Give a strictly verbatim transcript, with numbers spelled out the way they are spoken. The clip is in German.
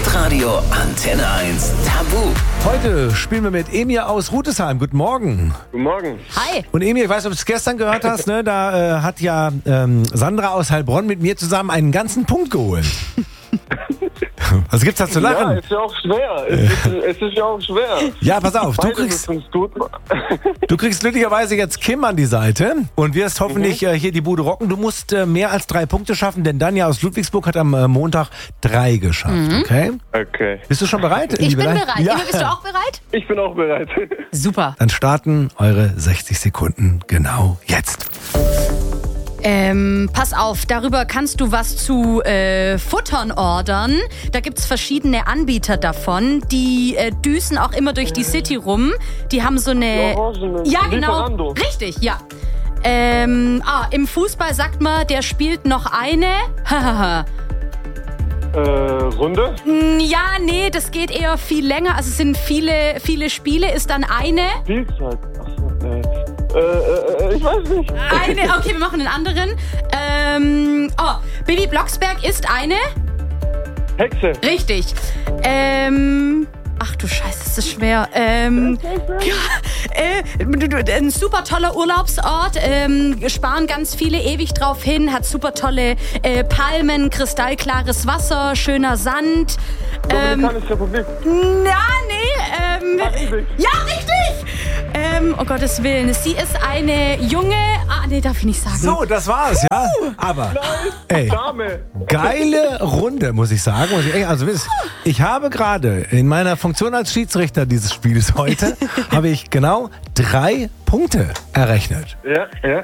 Hitradio Antenne eins Tabu. Heute spielen wir mit Emir aus Rüdesheim. Guten Morgen. Guten Morgen. Hi. Und Emir, ich weiß nicht, ob du es gestern gehört hast, ne? Da äh, hat ja ähm, Sandra aus Heilbronn mit mir zusammen einen ganzen Punkt geholt. Was gibt's da zu lachen? Ja, ist ja auch schwer. Es ist, es ist ja auch schwer. Ja, pass auf, du Beides kriegst, ist uns gut. du kriegst glücklicherweise jetzt Kim an die Seite und wirst hoffentlich äh, hier die Bude rocken. Du musst äh, mehr als drei Punkte schaffen, denn Danja aus Ludwigsburg hat am äh, Montag drei geschafft, okay? Okay. Bist du schon bereit? Ich bin bereit. Ja. Emil, bist du auch bereit? Ich bin auch bereit. Super. Dann starten eure sechzig Sekunden genau jetzt. Ähm, pass auf, darüber kannst du was zu äh, Futtern ordern. Da gibt's verschiedene Anbieter davon. Die äh, düsen auch immer durch die City rum. Die haben so eine... Orangen, Ja, genau. Lieferando. Richtig, ja. Ähm, ah, im Fußball sagt man, der spielt noch eine... äh, Runde? Ja, nee, das geht eher viel länger. Also es sind viele, viele Spiele, ist dann eine... Spielzeit. Achso, äh, äh, äh, ich weiß nicht. Eine, okay, wir machen einen anderen. Ähm, oh, Bibi Blocksberg ist eine... Hexe. Richtig. Ähm... Ach du Scheiße, das ist schwer. Ähm, ja, äh, ein super toller Urlaubsort, ähm, sparen ganz viele ewig drauf hin, hat super tolle äh, Palmen, kristallklares Wasser, schöner Sand. Ähm, Dominikanische Republik. ja, nee, ähm, Karibik. ja, richtig. Ähm, um Gottes Willen, sie ist eine junge, ah, nee, darf ich nicht sagen. So, das war's, ja? Aber, ey, Dame. geile Runde, muss ich sagen. Muss ich, echt- also, wisst, ich habe gerade in meiner Funktion als Schiedsrichter dieses Spiels heute, habe ich genau drei Punkte errechnet. Ja, ja.